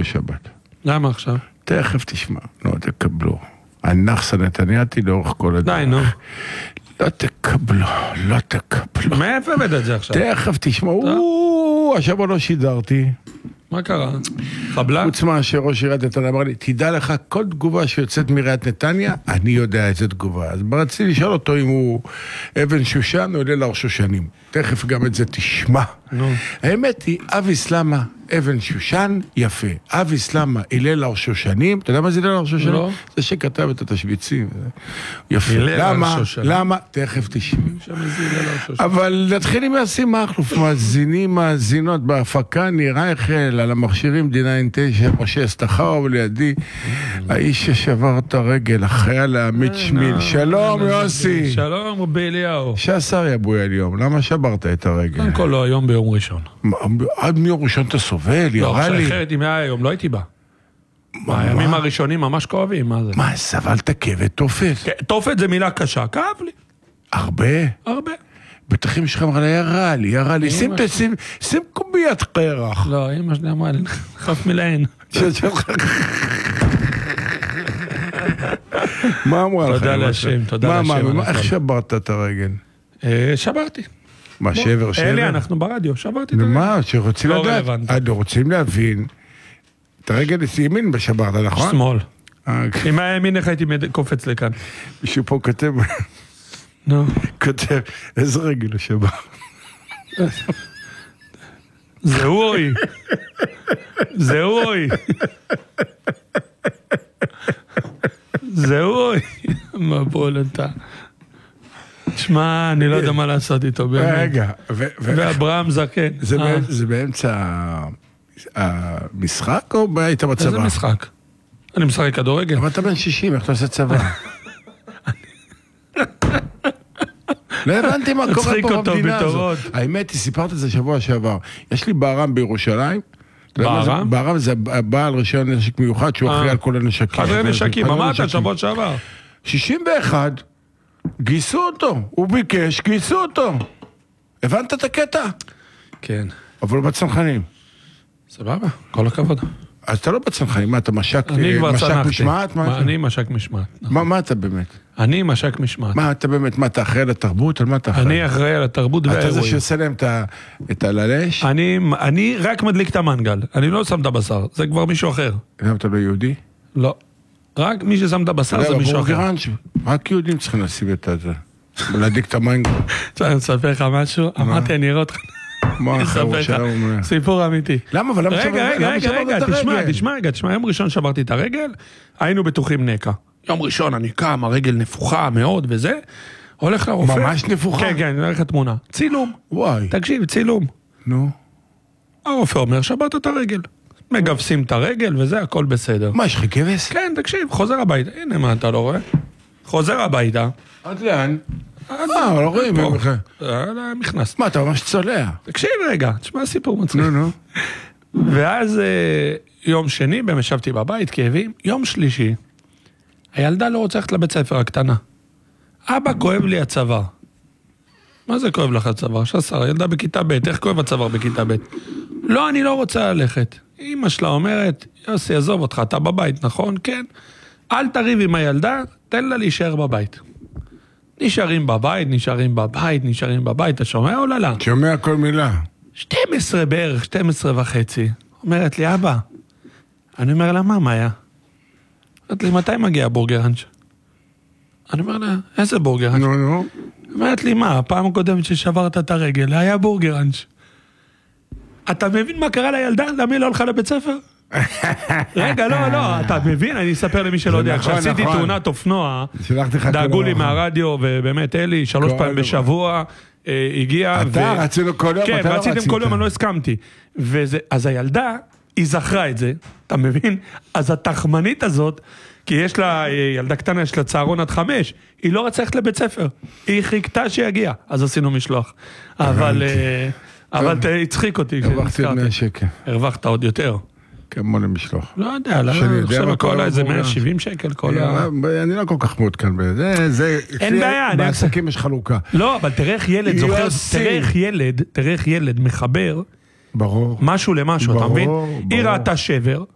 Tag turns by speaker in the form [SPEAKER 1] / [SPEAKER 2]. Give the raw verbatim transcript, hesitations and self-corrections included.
[SPEAKER 1] בשבת.
[SPEAKER 2] למה עכשיו?
[SPEAKER 1] תכף תשמע, לא תקבלו. הנחס הנתניאתי לאורך כל הדרך.
[SPEAKER 2] די, נו.
[SPEAKER 1] לא תקבלו, לא תקבלו.
[SPEAKER 2] מאיפה הבאת את זה עכשיו?
[SPEAKER 1] תכף תשמעו, השבוע לא שידרתי.
[SPEAKER 2] מה קרה? חבלה?
[SPEAKER 1] חוץ מה שראש עיריית נתניה אמר לי, תדע לך, כל תגובה שיוצאת מעיריית נתניה, אני יודע איזה תגובה. אז רציתי לשאול אותו אם הוא אבן שושן או ליל הרשושנים. תכף גם את זה תשמע.
[SPEAKER 2] נו.
[SPEAKER 1] האמת היא, אבי סלמה, אבן שושן, יפה. אבי סלמה, הלל הרשושנים, אתה יודע מה זה הלל הרשושנים?
[SPEAKER 2] לא.
[SPEAKER 1] זה שכתב את התשביצים. יפה.
[SPEAKER 2] הלל
[SPEAKER 1] למה?
[SPEAKER 2] הרשושנים.
[SPEAKER 1] למה? תכף תשמע.
[SPEAKER 2] שם זה הלל הרשושנים.
[SPEAKER 1] אבל נתחיל עם יעשים מחלוף, מאזינים, מאזינות בהפקה, נראה החל על המכשירים די תשע, משה אסתחר לידי, האיש ששבר את הרגל, החייל העמית שמיל. שלום יוסי.
[SPEAKER 2] שלום רבי אליהו.
[SPEAKER 1] שעשר יבואי על יום, למה שברת את הרגל?
[SPEAKER 2] קודם כל לא, היום ביום ראשון.
[SPEAKER 1] עד מיום ראשון אתה סובל,
[SPEAKER 2] לא,
[SPEAKER 1] ירה לי.
[SPEAKER 2] אחרת אם היה היום, לא הייתי בא. הימים הראשונים ממש כואבים, מה זה?
[SPEAKER 1] מה, סבלת כאבי תופת?
[SPEAKER 2] תופת זה מילה קשה, כאב לי.
[SPEAKER 1] הרבה?
[SPEAKER 2] הרבה.
[SPEAKER 1] בטח אמא שלך אמרה לה, ירה לי, ירה לי, שים תשים, שים קוביית קרח.
[SPEAKER 2] לא, אמא שלי אמרה לי, חף מלהן.
[SPEAKER 1] מה אמרה לך?
[SPEAKER 2] תודה להשם, תודה להשם.
[SPEAKER 1] איך שברת את הרגל?
[SPEAKER 2] שברתי.
[SPEAKER 1] מה, שבר, שבר?
[SPEAKER 2] אלי, אנחנו ברדיו, שברתי את הרגל.
[SPEAKER 1] ומה, שרוצים
[SPEAKER 2] לא
[SPEAKER 1] לדעת?
[SPEAKER 2] רלוונטי.
[SPEAKER 1] רוצים להבין. את הרגל ימין בשברת, נכון?
[SPEAKER 2] שמאל. אם היה ימין איך הייתי קופץ לכאן.
[SPEAKER 1] מישהו פה כותב,
[SPEAKER 2] נו.
[SPEAKER 1] כותב, איזה רגל הוא שבר?
[SPEAKER 2] זהו אוי. זהו אוי. זהו אוי. מה בול אתה. תשמע, אני לא יודע מה לעשות איתו באמת.
[SPEAKER 1] רגע.
[SPEAKER 2] ואברהם זקן.
[SPEAKER 1] זה באמצע המשחק או היית בצבא?
[SPEAKER 2] איזה משחק? אני משחק כדורגל.
[SPEAKER 1] אבל אתה בן שישים, איך אתה עושה צבא? לא הבנתי מה קורה פה במדינה הזאת. האמת היא, סיפרת את זה שבוע שעבר. יש לי בערם בירושלים.
[SPEAKER 2] בערם?
[SPEAKER 1] בערם זה בעל רישיון נשק מיוחד שהוא אחראי על כל הנשקים.
[SPEAKER 2] חדרי נשקים, אמרת שבוע שעבר.
[SPEAKER 1] שישים ואחת, גייסו אותו. הוא ביקש, גייסו אותו. הבנת את הקטע?
[SPEAKER 2] כן.
[SPEAKER 1] אבל הוא בצנחנים.
[SPEAKER 2] סבבה, כל הכבוד.
[SPEAKER 1] אז אתה לא בצנחנים, מה אתה משק משמעת?
[SPEAKER 2] אני משק משמעת.
[SPEAKER 1] מה אתה באמת?
[SPEAKER 2] אני משק משמעת.
[SPEAKER 1] מה אתה באמת? מה אתה אחראי על התרבות? על מה אתה אחראי?
[SPEAKER 2] אני אחראי על התרבות והאירועים.
[SPEAKER 1] אתה זה שעושה להם את הללש?
[SPEAKER 2] אני רק מדליק את המנגל. אני לא שם את הבשר. זה כבר מישהו אחר.
[SPEAKER 1] למה אתה לא יהודי?
[SPEAKER 2] לא. רק מי ששם את הבשר זה מישהו אחר.
[SPEAKER 1] רק יהודים צריכים לשים את זה. להדליק את המנגל.
[SPEAKER 2] אני אספר לך משהו. אמרתי, אני אראה אותך.
[SPEAKER 1] מה אחר שלום?
[SPEAKER 2] סיפור אמיתי.
[SPEAKER 1] למה? אבל למה
[SPEAKER 2] רגע, רגע, רגע, תשמע, תשמע, רגע, תשמע, יום ראשון שברתי את הרגל, היינו בטוחים נקע. יום ראשון אני קם, הרגל נפוחה מאוד וזה, הולך לרופא.
[SPEAKER 1] ממש נפוחה?
[SPEAKER 2] כן, כן, אני הולך לתמונה. צילום.
[SPEAKER 1] וואי.
[SPEAKER 2] תקשיב, צילום.
[SPEAKER 1] נו.
[SPEAKER 2] הרופא אומר, שברת את הרגל. מגבסים את הרגל וזה, הכל בסדר.
[SPEAKER 1] מה, יש לך כבש?
[SPEAKER 2] כן, תקשיב, חוזר הביתה. הנה מה אתה לא רואה? חוזר הביתה.
[SPEAKER 1] עד לאן? אה, לא רואים ממך.
[SPEAKER 2] מכנס.
[SPEAKER 1] מה, אתה ממש צולע.
[SPEAKER 2] תקשיב רגע, תשמע סיפור מצחיק.
[SPEAKER 1] נו, נו.
[SPEAKER 2] ואז יום שני, בהם ישבתי בבית, כאבים. יום שלישי, הילדה לא רוצה ללכת לבית ספר הקטנה. אבא, כואב לי הצוואר. מה זה כואב לך הצוואר? שעשר, הילדה בכיתה ב', איך כואב הצוואר בכיתה ב'? לא, אני לא רוצה ללכת. אמא שלה אומרת, יוסי, עזוב אותך, אתה בבית, נכון? כן. אל תריב עם הילדה, תן לה להישאר בבית. נשארים בבית, נשארים בבית, נשארים בבית, אתה שומע או לא? לא?
[SPEAKER 1] שומע כל מילה.
[SPEAKER 2] שתים עשרה בערך, שתים עשרה וחצי. אומרת לי, אבא. אני אומר לה, מה, מה היה? אומרת לי, מתי מגיע בורגראנץ'? אני אומר לה, איזה בורגראנץ'?
[SPEAKER 1] נו, נו.
[SPEAKER 2] אומרת לי, מה, הפעם הקודמת ששברת את הרגל, היה בורגראנץ'. אתה מבין מה קרה לילדה? למה היא לא הולכה לבית ספר? רגע, לא, לא, אתה מבין? אני אספר למי שלא יודע. כשעשיתי תאונת אופנוע, דאגו לי מהרדיו, ובאמת אלי, שלוש פעמים בשבוע, הגיע.
[SPEAKER 1] אתה רצינו כל יום,
[SPEAKER 2] כן,
[SPEAKER 1] אתה לא רצית.
[SPEAKER 2] רציתם כל יום, אני לא הסכמתי. אז הילדה, היא זכרה את זה, אתה מבין? אז התחמנית הזאת, כי יש לה, ילדה קטנה, יש לה צהרון עד חמש, היא לא רצה ללכת לבית ספר. היא חיכתה שיגיע, אז עשינו משלוח. אבל, אבל תצחיק אותי.
[SPEAKER 1] הרווחתי עוד מאה שקל.
[SPEAKER 2] הרווחת עוד יותר.
[SPEAKER 1] כמו למשלוח.
[SPEAKER 2] לא יודע, לא, עכשיו כל איזה מאה שבעים שקל, כל ה...
[SPEAKER 1] אני לא כל כך מעודכן בזה,
[SPEAKER 2] אין בעיה.
[SPEAKER 1] בעסקים יש חלוקה.
[SPEAKER 2] לא, אבל תראה איך ילד זוכר, תראה איך ילד, תראה איך ילד מחבר משהו למשהו, אתה מבין? היא ראתה שבר,